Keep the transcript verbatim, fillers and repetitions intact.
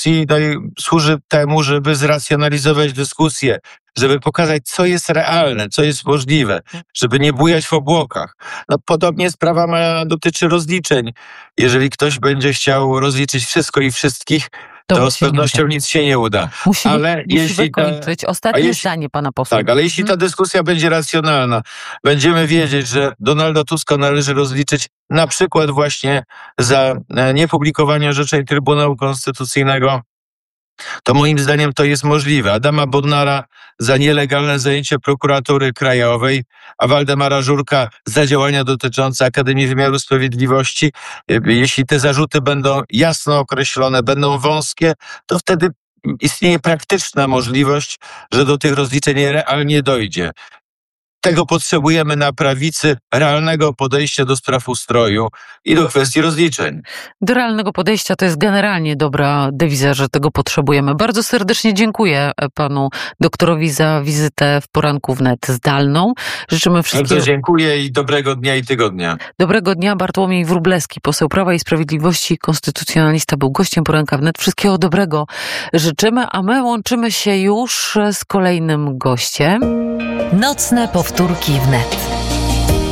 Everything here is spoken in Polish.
dyskusji no i służy temu, żeby zracjonalizować dyskusję, żeby pokazać, co jest realne, co jest możliwe, żeby nie bujać w obłokach. No, podobnie sprawa ma, dotyczy rozliczeń. Jeżeli ktoś będzie chciał rozliczyć wszystko i wszystkich, to, to z pewnością nic się nie uda. Musimy, ale musimy jeśli kończyć. ta, Ostatnie jeśli, zdanie pana posła. Tak, ale jeśli ta dyskusja będzie racjonalna, będziemy wiedzieć, że Donalda Tuska należy rozliczyć na przykład właśnie za niepublikowanie orzeczeń Trybunału Konstytucyjnego, to moim zdaniem to jest możliwe. Adama Bodnara za nielegalne zajęcie prokuratury krajowej, a Waldemara Żurka za działania dotyczące Akademii Wymiaru Sprawiedliwości. Jeśli te zarzuty będą jasno określone, będą wąskie, to wtedy istnieje praktyczna możliwość, że do tych rozliczeń realnie dojdzie. Tego potrzebujemy na prawicy, realnego podejścia do spraw ustroju i do kwestii rozliczeń. Do realnego podejścia to jest generalnie dobra dewiza, że tego potrzebujemy. Bardzo serdecznie dziękuję panu doktorowi za wizytę w Poranku Wnet zdalną. Życzymy wszystkiego. Bardzo dziękuję i dobrego dnia i tygodnia. Dobrego dnia. Bartłomiej Wróblewski, poseł Prawa i Sprawiedliwości, konstytucjonalista, był gościem Poranka Wnet. Wszystkiego dobrego życzymy, a my łączymy się już z kolejnym gościem. Nocne powtórki wnet.